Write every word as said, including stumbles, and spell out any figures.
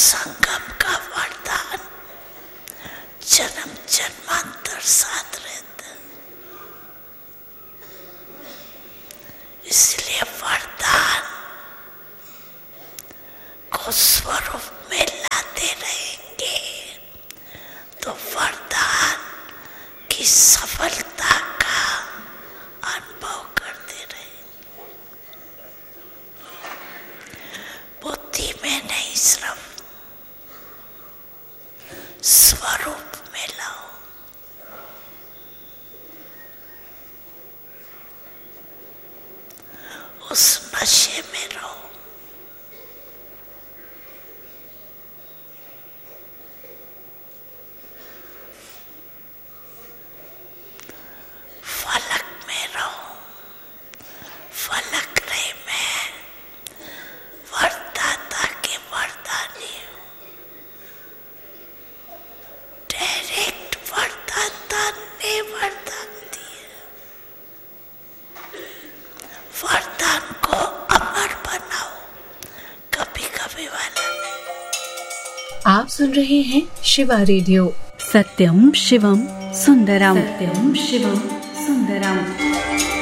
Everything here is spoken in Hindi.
संगम का वरदान जन्म जन्मांतर साथ रहता है, इसलिए वरदान को स्वरूप में लाते रहेंगे तो वरदान की सफलता का अनुभव करते रहेंगे। बुद्धि में नहीं, सिर्फ स्वरूप में लाओ। उस नशे में रहो। फलक में रहो। फलक रे मैं वरदाता के वरदानी हूँ। डायरेक्ट वरदाता ने वरदान दिया। वरदान को अमर बनाओ, कभी कभी वाला नहीं। आप सुन रहे हैं शिवा रेडियो। सत्यम शिवम सुंदरम। सत्यम शिवम सुंदरम।